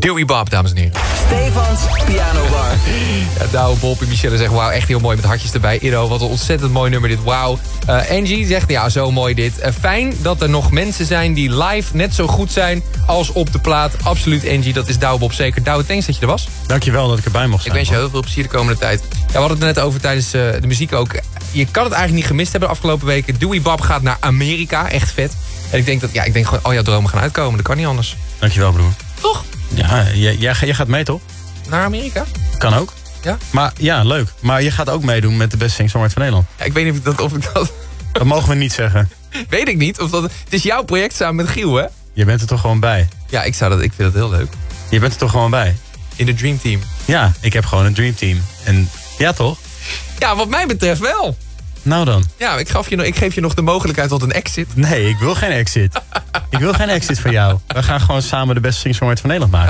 Dewey Bob, dames en heren. Stefans Piano Bar. Ja, Douwe, Bob en Michelle zeggen, wauw, echt heel mooi met hartjes erbij. Iro, wat een ontzettend mooi nummer dit, wauw. Angie zegt, ja, zo mooi dit. Fijn dat er nog mensen zijn die live net zo goed zijn als op de plaat. Absoluut, Angie, dat is Douwe Bob zeker. Douwe, thanks dat je er was. Dankjewel dat ik erbij mocht zijn. Ik wens je heel veel plezier de komende tijd. Ja, we hadden het er net over tijdens de muziek ook. Je kan het eigenlijk niet gemist hebben de afgelopen weken. Dewey Bob gaat naar Amerika, echt vet. En ik denk gewoon, al jouw dromen gaan uitkomen. Dat kan niet anders. Dankjewel, broer. Toch? Ja, jij gaat mee, toch? Naar Amerika? Kan ook. Ja? Maar ja, leuk. Maar je gaat ook meedoen met de beste singer-songwriter van Nederland. Ja, ik weet niet of ik dat... Dat mogen we niet zeggen. Weet ik niet. Het is jouw project samen met Giel, hè? Je bent er toch gewoon bij? Ja, ik vind het heel leuk. Je bent er toch gewoon bij? In de Dream Team. Ja, ik heb gewoon een Dream Team. En ja, toch? Ja, wat mij betreft wel. Nou dan. Ja, ik geef je nog de mogelijkheid tot een exit. Nee, ik wil geen exit. Ik wil geen exit van jou. We gaan gewoon samen de beste singer-songwriter van Nederland maken.